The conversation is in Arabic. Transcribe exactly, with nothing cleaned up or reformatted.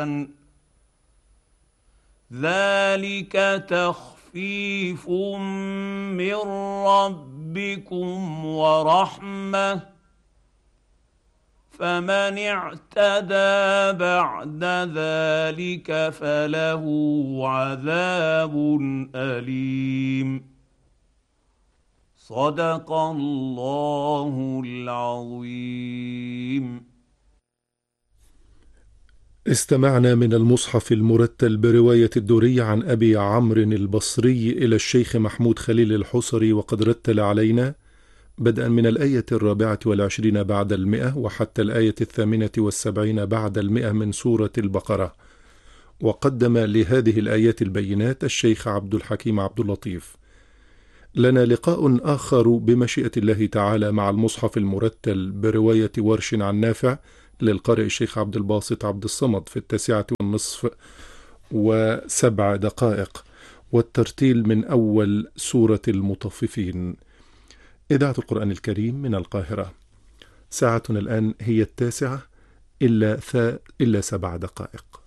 ذلك تخفيف من ربكم ورحمه فمن اعتدى بعد ذلك فله عذاب أليم. صدق الله العظيم. استمعنا من المصحف المرتل برواية الدوري عن أبي عمرو البصري إلى الشيخ محمود خليل الحصري، وقد رتل علينا بدءا من الآية الرابعة والعشرين بعد المئة وحتى الآية الثامنة والسبعين بعد المئة من سورة البقرة. وقدم لهذه الآيات البينات الشيخ عبد الحكيم عبد اللطيف. لنا لقاء آخر بمشيئة الله تعالى مع المصحف المرتل برواية ورش عن نافع للقارئ الشيخ عبد الباسط عبد الصمد في التاسعة والنصف وسبع دقائق، والترتيل من أول سورة المطففين. إذاعة القرآن الكريم من القاهرة. ساعتنا الآن هي التاسعة إلا, إلا سبع دقائق.